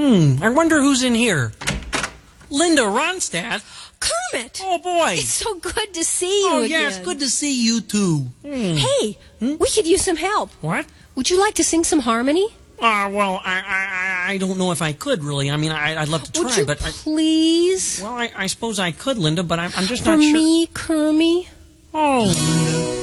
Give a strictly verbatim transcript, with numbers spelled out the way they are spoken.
Hmm, I wonder who's in here. Linda Ronstadt? Kermit! Oh, boy. It's so good to see you Oh, again. yeah, it's good to see you, too. Hmm. Hey, hmm? we could use some help. What? Would you like to sing some harmony? Uh, well, I, I, I don't know if I could, really. I mean, I, I'd love to try, Would you but... I, please? well, I, I suppose I could, Linda, but I'm, I'm just For not sure... me, Kermie? Oh, Linda.